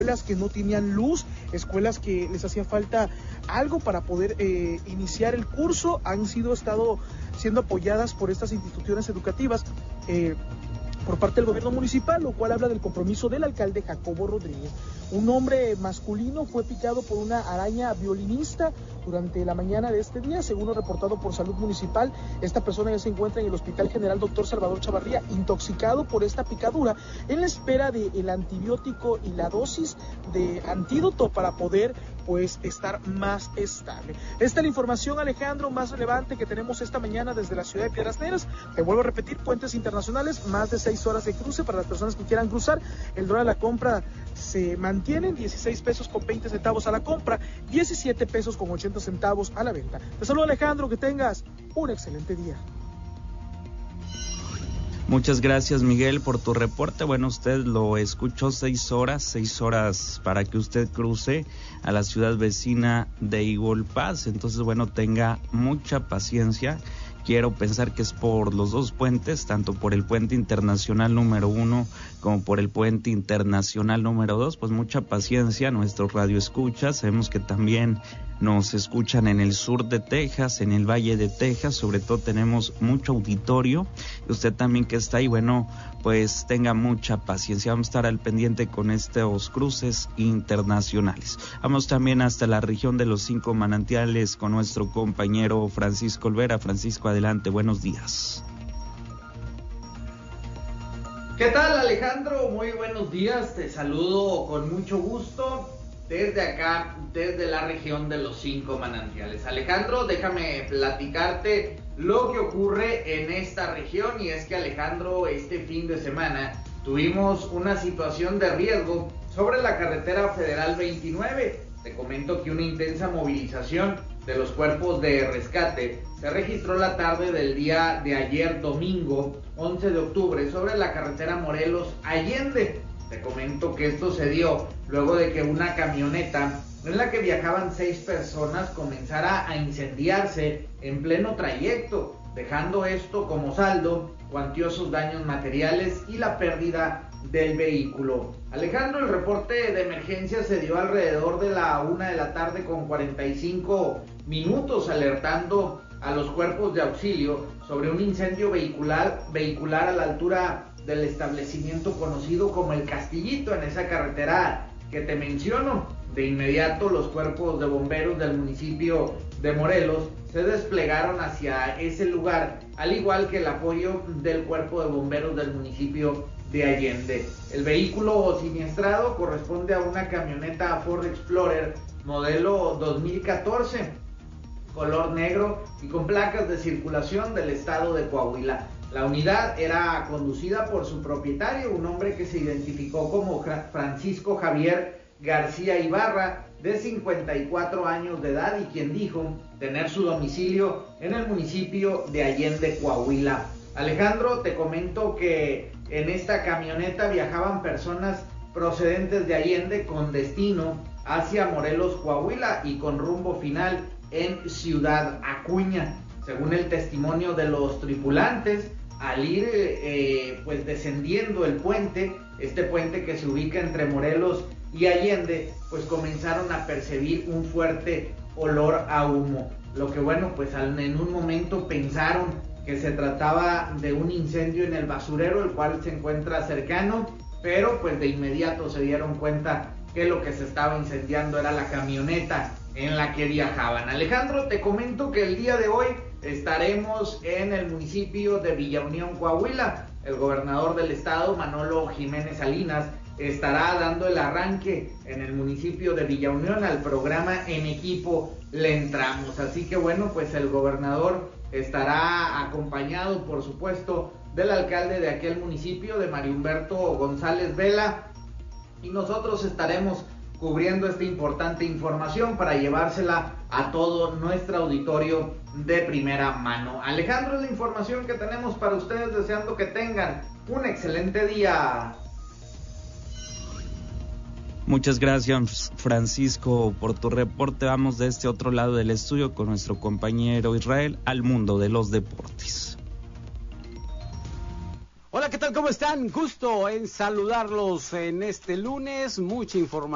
escuelas que no tenían luz, escuelas que les hacía falta algo para poder iniciar el curso, han estado siendo apoyadas por estas instituciones educativas por parte del gobierno municipal, lo cual habla del compromiso del alcalde Jacobo Rodríguez. Un hombre masculino fue picado por una araña violinista durante la mañana de este día, según lo reportado por Salud Municipal. Esta persona ya se encuentra en el Hospital General Dr. Salvador Chavarría, intoxicado por esta picadura, en la espera del antibiótico y la dosis de antídoto para poder estar más estable. Esta es la información, Alejandro, más relevante que tenemos esta mañana desde la ciudad de Piedras Negras. Te vuelvo a repetir, puentes internacionales, más de 6 horas de cruce para las personas que quieran cruzar. El dólar a la compra se mantiene en 16 pesos con 20 centavos a la compra, 17 pesos con 80 centavos a la venta. Te saludo, Alejandro, que tengas un excelente día. Muchas gracias, Miguel, por tu reporte. Bueno, usted lo escuchó, 6 horas para que usted cruce a la ciudad vecina de Igolpaz. Entonces, bueno, tenga mucha paciencia. Quiero pensar que es por los dos puentes, tanto por el puente internacional número 1 como por el puente internacional número 2. Pues mucha paciencia, nuestros radioescuchas. Sabemos que también nos escuchan en el sur de Texas, en el Valle de Texas. Sobre todo tenemos mucho auditorio. Y usted también que está ahí, bueno, pues tenga mucha paciencia. Vamos a estar al pendiente con estos cruces internacionales. Vamos también hasta la región de los 5 manantiales con nuestro compañero Francisco Olvera. Francisco, adelante, buenos días. ¿Qué tal, Alejandro? Muy buenos días, te saludo con mucho gusto desde acá, desde la región de los 5 manantiales. Alejandro, déjame platicarte lo que ocurre en esta región, y es que, Alejandro, este fin de semana tuvimos una situación de riesgo sobre la carretera federal 29. Te comento que una intensa movilización de los cuerpos de rescate se registró la tarde del día de ayer, domingo 11 de octubre, sobre la carretera Morelos-Allende. Te comento que esto se dio luego de que una camioneta en la que viajaban 6 personas comenzara a incendiarse en pleno trayecto, dejando esto como saldo cuantiosos daños materiales y la pérdida del vehículo. Alejandro, el reporte de emergencia se dio alrededor de la 1 de la tarde con 45 minutos, alertando a los cuerpos de auxilio sobre un incendio vehicular a la altura del establecimiento conocido como El Castillito, en esa carretera que te menciono. De inmediato, los cuerpos de bomberos del municipio de Morelos se desplegaron hacia ese lugar, al igual que el apoyo del cuerpo de bomberos del municipio de Allende. El vehículo siniestrado corresponde a una camioneta Ford Explorer modelo 2014, color negro y con placas de circulación del estado de Coahuila. La unidad era conducida por su propietario, un hombre que se identificó como Francisco Javier García Ibarra, de 54 años de edad, y quien dijo tener su domicilio en el municipio de Allende, Coahuila. Alejandro, te comento que en esta camioneta viajaban personas procedentes de Allende con destino hacia Morelos, Coahuila, y con rumbo final en Ciudad Acuña. Según el testimonio de los tripulantes, al ir descendiendo el puente, este puente que se ubica entre Morelos y Allende, pues comenzaron a percibir un fuerte olor a humo, lo que en un momento pensaron que se trataba de un incendio en el basurero, el cual se encuentra cercano, pero pues de inmediato se dieron cuenta que lo que se estaba incendiando era la camioneta en la que viajaban. Alejandro, te comento que el día de hoy estaremos en el municipio de Villa Unión, Coahuila. El gobernador del estado, Manolo Jiménez Salinas, estará dando el arranque en el municipio de Villa Unión al programa En Equipo Le Entramos. Así que el gobernador estará acompañado, por supuesto, del alcalde de aquel municipio, de Mario Humberto González Vela, y nosotros estaremos cubriendo esta importante información para llevársela a todo nuestro auditorio de primera mano. Alejandro, es la información que tenemos para ustedes, deseando que tengan un excelente día. Muchas gracias, Francisco, por tu reporte. Vamos de este otro lado del estudio con nuestro compañero Israel al mundo de los deportes. Hola, ¿qué tal? ¿Cómo están? Gusto en saludarlos en este lunes. Mucha información